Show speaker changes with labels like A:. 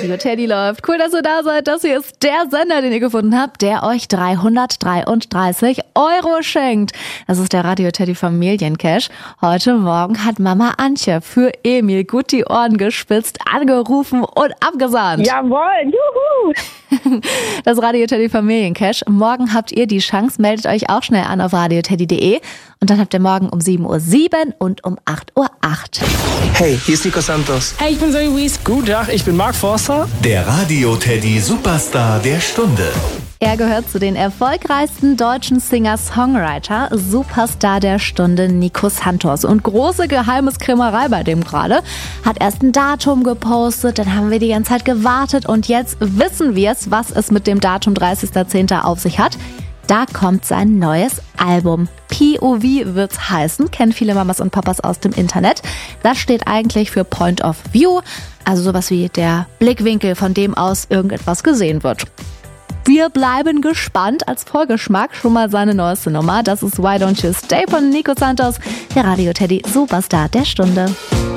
A: Radio Teddy läuft. Cool, dass ihr da seid. Das hier ist der Sender, den ihr gefunden habt, der euch 333 € schenkt. Das ist der Radio Teddy Familiencash. Heute Morgen hat Mama Antje für Emil gut die Ohren gespitzt, angerufen und abgesahnt.
B: Jawohl, juhu!
A: Das Radio Teddy Familiencash. Morgen habt ihr die Chance. Meldet euch auch schnell an auf radioteddy.de. Und dann habt ihr morgen um 7:07 Uhr und um 8:08 Uhr.
C: Hey, hier ist Nico Santos.
D: Hey, ich bin Zoe Wies.
E: Guten Tag, ich bin Mark Forster.
F: Der Radio Teddy Superstar der Stunde.
A: Er gehört zu den erfolgreichsten deutschen Singer-Songwriter, Superstar der Stunde Nico Santos. Und große Geheimniskrämerei bei dem gerade. Hat erst ein Datum gepostet, dann haben wir die ganze Zeit gewartet und jetzt wissen wir es, was es mit dem Datum 30.10. auf sich hat. Da kommt sein neues Album. POV wird's heißen, kennen viele Mamas und Papas aus dem Internet. Das steht eigentlich für Point of View, also sowas wie der Blickwinkel, von dem aus irgendetwas gesehen wird. Wir bleiben gespannt. Als Vorgeschmack schon mal seine neueste Nummer. Das ist Why Don't You Stay von Nico Santos, der Radio Teddy Superstar der Stunde.